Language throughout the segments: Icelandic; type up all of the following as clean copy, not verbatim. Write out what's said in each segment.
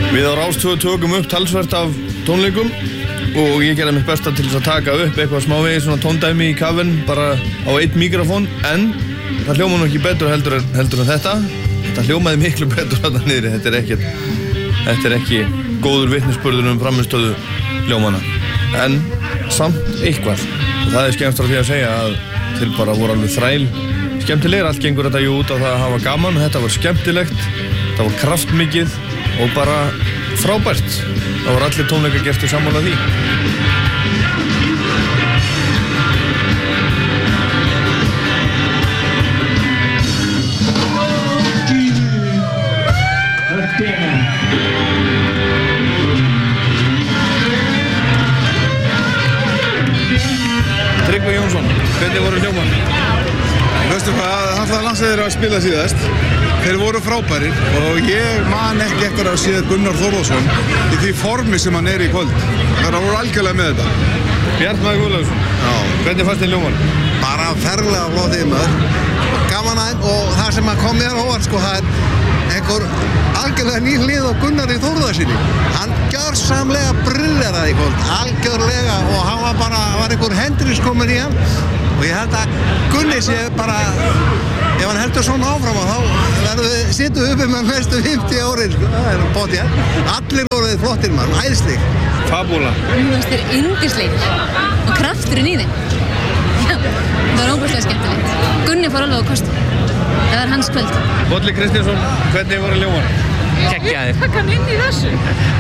Við á Rás 2 tökum upp talsvert af tónleikum og ég gerði mitt besta til þess að taka upp eitthvað smávegis svona tóndæmi í kafinn bara á einn mikrofón, en það hljóma nú ekki betur heldur en þetta. Þetta hljómaði miklu betur þarna niðri. Þetta er ekki góður vitnisburður frammistöðu hljómana, en samt eitthvað. Og það er skemmst frá því að segja að þeir bara voru alveg þræl skemmtilegir. Allt gengur þetta út á það að hafa gaman og þetta var skemmtilegt, þetta var kraftmikið og bara frábært. Það voru allir tónleikagestir sammála því. Tryggvi Jónsson, hvernig voru hljóman? Veistu hvað, Hafþór landsliðir að spila síðast. Þeir voru frábærir og ég man ekki eftir að séð Gunnar Þórðarsson í því formi sem hann er í kvöld. Það voru algjörlega með þetta. Bjartmar Guðlaugsson, hvernig fannst þér hljóman? Bara ferlega flottir maður. Gaman aðeins og það sem kom mér á óvart sko, það er einhver algjörlega ný hlið á Gunnari Þórðarsssyni. Hann gjörsamlega brilleraði í kvöld, algjörlega, og hann var einhver Hendrix komin í hann. Og ég held að Gunni sé bara, ef hann heldur svona áfram þá sittum við uppi með næstu 50 árin, sko. Það er bótið. Allir voruð flottir mann, æðsleg. Fabúla. Þetta er yndislegir og krafturinn í þeim. Já, það var óbúslega skemmtilegt. Gunni fór alveg á kostum. Það var hans kvöld. Bolli Kristinsson, hvernig voru hljóman? Geggjaðir. Hvað kann inn í þessu?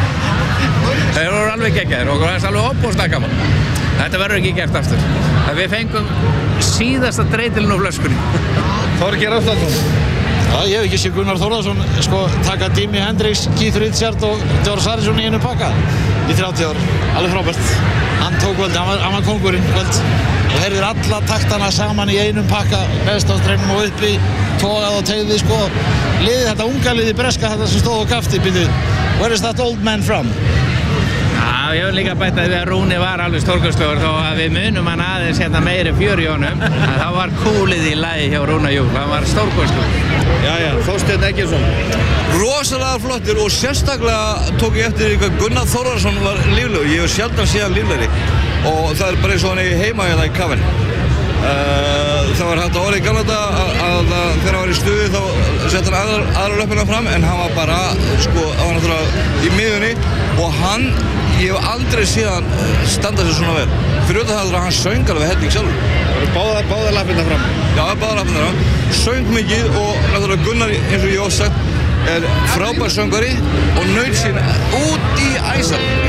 Þeir voru alveg geggjaðir og það er alveg óbúslega gaman. Þetta verður ekki gert aftur. Við fengum síðasta dreitilinn úr flöskunni. Þorgeir Afstallsson. Já, ég hef ekki séð Gunnar Þórðarsson taka Jimi Hendrix, Keith Richards og George Harrison í einu pakka í 30 ár. Alveg frábært. Hann tók kvöldi, hann var kóngurinn kvöld. Og heyrðir alla taktana saman í einum pakka, neðstáðstreinum og uppi, tógað og tegði sko. Liðið þetta unga liðið breska þetta sem stóð og gafti, byrju. Where is that old man from? Já, ég vil líka bæta því að Rúni var alveg stórkostlegur þó að við munum hann aðeins meiri fjör í honum. Það var kúlið í lagi hjá Rúna Júl, hann var stórkostlegur. Jæja, Þorsteinn Eggertsson. Rosalega flottir og sérstaklega tók ég eftir hvað Gunnar Þórðarsson var líflegur. Ég hef sjaldan séð hann líflegri og það er bara eins og hann eigi heima hérna í kafinn. Það var hægt að orða í gamla daga að þegar hann var í stuði þá sett hann aðra löppina fram, en hann var bara, sko, hann var náttúrulega í miðunni og ég hef aldrei séð hann standa sér svona vel. Fyrir auðvitað það að hann söng alveg helling sjálfur. Báðar lappirnar fram? Já, báðar lappirnar fram. Söng mikið og náttúrulega Gunnar, eins og ég hef sagt, er frábær söngvari og naut sín út í æsar.